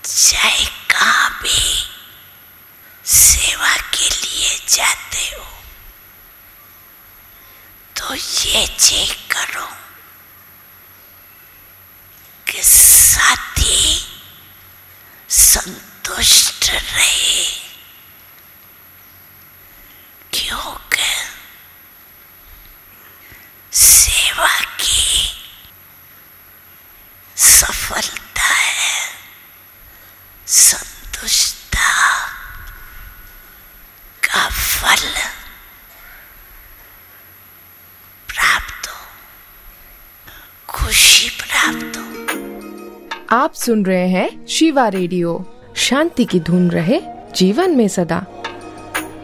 चाहे कहाँ भी सेवा के लिए जाते हो तो ये चेक करो कि साथी संतुष्ट रहे, क्योंकि सेवा की सफलता है संतुष्टता का फल प्राप्त हो, खुशी प्राप्त हो। आप सुन रहे हैं शिवा रेडियो। शांति की धुन रहे जीवन में सदा।